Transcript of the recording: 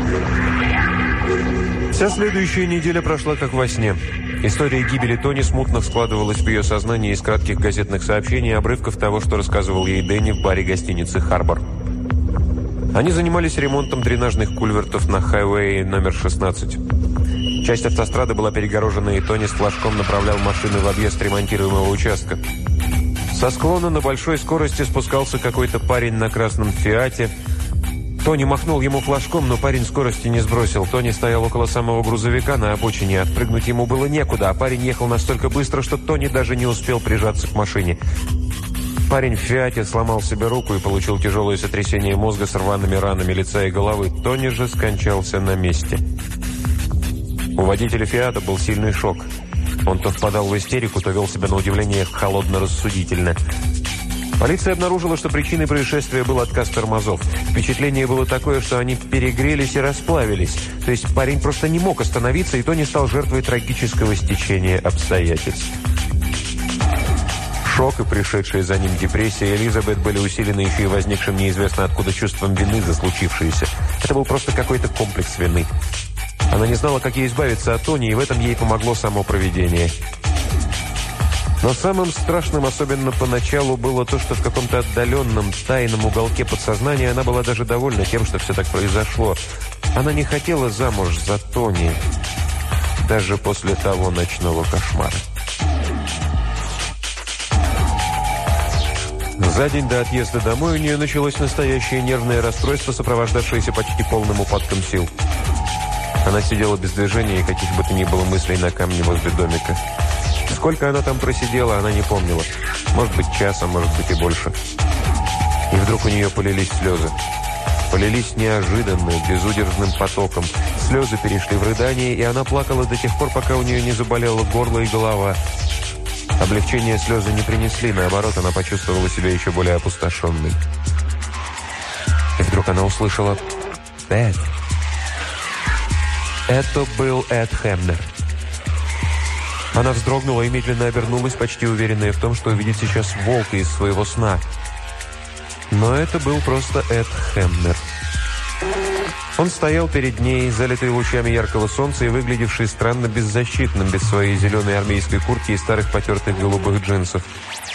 Вся следующая неделя прошла как во сне. История гибели Тони смутно складывалась в ее сознании из кратких газетных сообщений и обрывков того, что рассказывал ей Дэнни в баре гостиницы «Харбор». Они занимались ремонтом дренажных кульвертов на хайвее номер 16. Часть автострады была перегорожена, и Тони с флажком направлял машины в объезд ремонтируемого участка. Со склона на большой скорости спускался какой-то парень на красном «Фиате». Тони махнул ему флажком, но парень скорости не сбросил. Тони стоял около самого грузовика на обочине. Отпрыгнуть ему было некуда, а парень ехал настолько быстро, что Тони даже не успел прижаться к машине. Парень в «Фиате» сломал себе руку и получил тяжелое сотрясение мозга с рваными ранами лица и головы. Тони же скончался на месте. У водителя «Фиата» был сильный шок. Он то впадал в истерику, то вел себя на удивление холодно-рассудительно. Полиция обнаружила, что причиной происшествия был отказ тормозов. Впечатление было такое, что они перегрелись и расплавились. То есть парень просто не мог остановиться, и Тони стал жертвой трагического стечения обстоятельств. Шок и пришедшая за ним депрессия Элизабет были усилены еще и возникшим неизвестно откуда чувством вины за случившееся. Это был просто какой-то комплекс вины. Она не знала, как ей избавиться от Тони, и в этом ей помогло само провидение. Но самым страшным, особенно поначалу, было то, что в каком-то отдаленном, тайном уголке подсознания она была даже довольна тем, что все так произошло. Она не хотела замуж за Тони, даже после того ночного кошмара. За день до отъезда домой у нее началось настоящее нервное расстройство, сопровождавшееся почти полным упадком сил. Она сидела без движения и каких бы то ни было мыслей на камне возле домика. Сколько она там просидела, она не помнила. Может быть, час, а может быть и больше. И вдруг у нее полились слезы. Полились неожиданно, безудержным потоком. Слезы перешли в рыдание, и она плакала до тех пор, пока у нее не заболело горло и голова. Облегчения слезы не принесли, наоборот, она почувствовала себя еще более опустошенной. И вдруг она услышала «Эд». Это был Эд Хемнер. Она вздрогнула и медленно обернулась, почти уверенная в том, что увидит сейчас волка из своего сна. Но это был просто Эд Хемнер. Он стоял перед ней, залитый лучами яркого солнца и выглядевший странно беззащитным, без своей зеленой армейской куртки и старых потертых голубых джинсов.